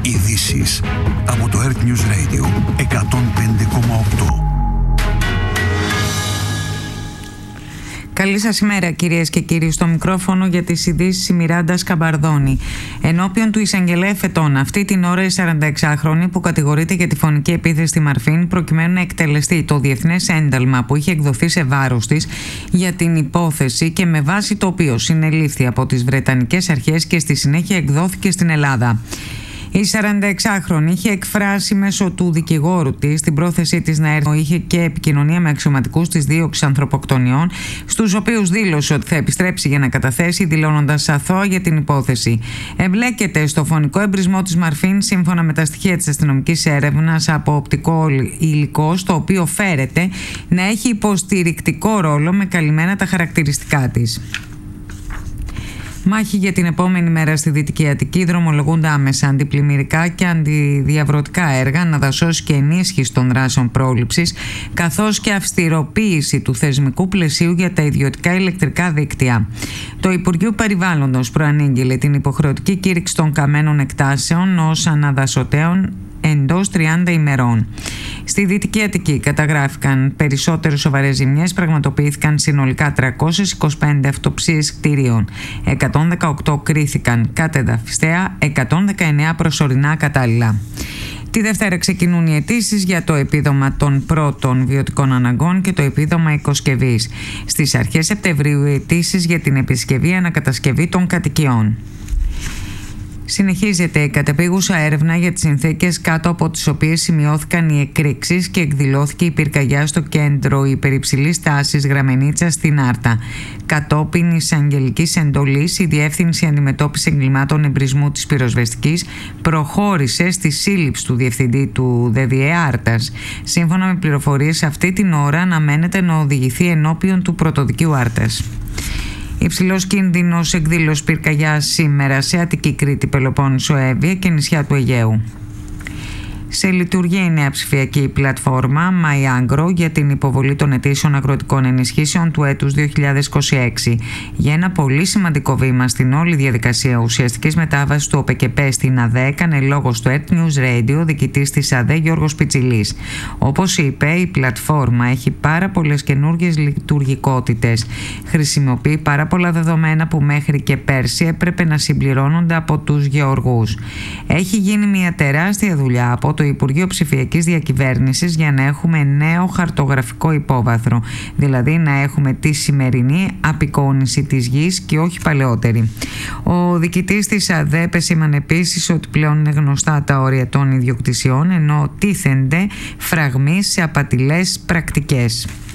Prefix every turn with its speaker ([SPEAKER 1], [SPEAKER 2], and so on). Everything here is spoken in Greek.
[SPEAKER 1] Ειδήσεις από το Earth News Radio 105,8.
[SPEAKER 2] Καλή σας ημέρα, κυρίες και κύριοι. Στο μικρόφωνο για τις ειδήσεις η Μιράντα Σκαμπαρδόνη. Ενώπιον του εισαγγελέα Φετών, αυτή την ώρα η 46χρονη που κατηγορείται για τη φωνική επίθεση στη Μαρφίν προκειμένου να εκτελεστεί το διεθνές ένταλμα που είχε εκδοθεί σε βάρος της για την υπόθεση και με βάση το οποίο συνελήφθη από τις Βρετανικές αρχές και στη συνέχεια εκδόθηκε στην Ελλάδα. Η 46χρονη είχε εκφράσει μέσω του δικηγόρου της την πρόθεσή της να έρθει. Είχε και επικοινωνία με αξιωματικούς της δίωξης ανθρωποκτονιών, στους οποίους δήλωσε ότι θα επιστρέψει για να καταθέσει, δηλώνοντας αθώα για την υπόθεση. Εμπλέκεται στο φωνικό εμπρισμό της Μαρφίν, σύμφωνα με τα στοιχεία της αστυνομικής έρευνας, από οπτικό υλικό, στο οποίο φέρεται να έχει υποστηρικτικό ρόλο με καλυμμένα τα χαρακτηριστικά της. Μάχη για την επόμενη μέρα στη Δυτική Αττική. Δρομολογούνται άμεσα αντιπλημμυρικά και αντιδιαβρωτικά έργα, αναδασώσεις και ενίσχυση των δράσεων πρόληψης, καθώς και αυστηροποίηση του θεσμικού πλαισίου για τα ιδιωτικά ηλεκτρικά δίκτυα. Το Υπουργείο Περιβάλλοντος προανήγγειλε την υποχρεωτική κήρυξη των καμένων εκτάσεων ως αναδασωτέων εντός 30 ημερών. Στη Δυτική Αττική καταγράφηκαν περισσότερες σοβαρές ζημιές, πραγματοποιήθηκαν συνολικά 325 αυτοψίες κτηρίων. 118 κρίθηκαν κατεδαφιστέα, 119 προσωρινά κατάλληλα. Τη Δευτέρα ξεκινούν οι αιτήσεις για το επίδομα των πρώτων βιωτικών αναγκών και το επίδομα οικοσκευής. Στις αρχές Σεπτεμβρίου οι αιτήσεις για την επισκευή ανακατασκευή των κατοικιών. Συνεχίζεται η κατεπίγουσα έρευνα για τις συνθήκες κάτω από τις οποίες σημειώθηκαν οι εκρήξεις και εκδηλώθηκε η πυρκαγιά στο κέντρο υπερυψηλής τάσης Γραμμενίτσα στην Άρτα. Κατόπιν εισαγγελικής εντολής, η Διεύθυνση Αντιμετώπισης Εγκλημάτων Εμπρισμού της Πυροσβεστικής προχώρησε στη σύλληψη του διευθυντή του ΔΔΕ Άρτας. Σύμφωνα με πληροφορίες, αυτή την ώρα αναμένεται να οδηγηθεί ενώπιον του πρωτοδικείου Άρτας. Υψηλός κίνδυνος εκδήλωση πυρκαγιάς σήμερα σε Αττική, Κρήτη, Πελοπόννησο, Εύβοια και νησιά του Αιγαίου. Σε λειτουργία η νέα ψηφιακή πλατφόρμα MyAgro για την υποβολή των αιτήσεων αγροτικών ενισχύσεων του έτους 2026. Για ένα πολύ σημαντικό βήμα στην όλη διαδικασία ουσιαστικής μετάβασης του ΟΠΕΚΕΠΕ στην ΑΔΕ έκανε λόγο στο Earth News Radio διοικητής της ΑΔΕ Γιώργος Πιτσιλής. Όπως είπε, η πλατφόρμα έχει πάρα πολλές καινούργιες λειτουργικότητες. Χρησιμοποιεί πάρα πολλά δεδομένα που μέχρι και πέρσι έπρεπε να συμπληρώνονται από τους γεωργούς. Έχει γίνει μια τεράστια δουλειά από το Υπουργείο Ψηφιακής Διακυβέρνησης για να έχουμε νέο χαρτογραφικό υπόβαθρο, δηλαδή να έχουμε τη σημερινή απεικόνιση της γης και όχι παλαιότερη. Ο διοικητής της ΑΔΕ επεσήμανε επίσης ότι πλέον είναι γνωστά τα όρια των ιδιοκτησιών, ενώ τίθενται φραγμοί σε απατηλές πρακτικές.